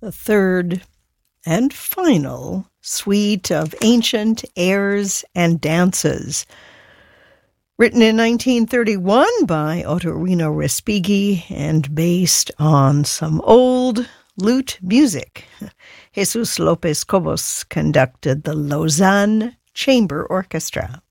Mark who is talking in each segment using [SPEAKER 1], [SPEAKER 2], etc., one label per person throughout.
[SPEAKER 1] the third and final suite of ancient airs and dances. Written in 1931 by Ottorino Respighi and based on some old lute music. Jesus Lopez Cobos conducted the Lausanne Chamber Orchestra.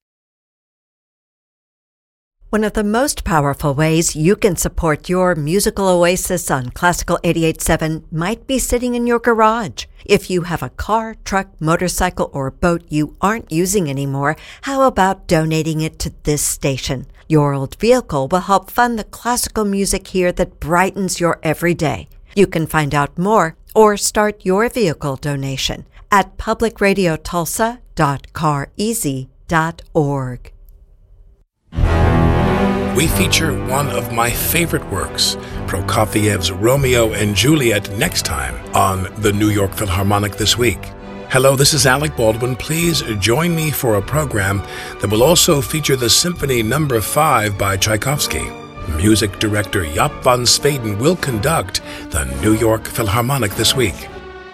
[SPEAKER 2] One of the most powerful ways you can support your musical oasis on Classical 88.7 might be sitting in your garage. If you have a car, truck, motorcycle, or boat you aren't using anymore, how about donating it to this station? Your old vehicle will help fund the classical music here that brightens your everyday. You can find out more or start your vehicle donation at publicradiotulsa.careasy.org.
[SPEAKER 3] We feature one of my favorite works, Prokofiev's Romeo and Juliet, next time on the New York Philharmonic This Week. Hello, this is Alec Baldwin. Please join me for a program that will also feature the Symphony No. 5 by Tchaikovsky. Music director Jaap van Zweden will conduct the New York Philharmonic This Week.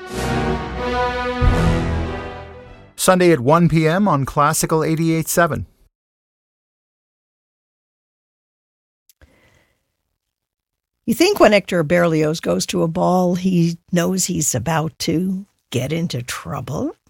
[SPEAKER 4] Sunday at 1 p.m. on Classical 88.7.
[SPEAKER 1] You think when Hector Berlioz goes to a ball, he knows he's about to get into trouble?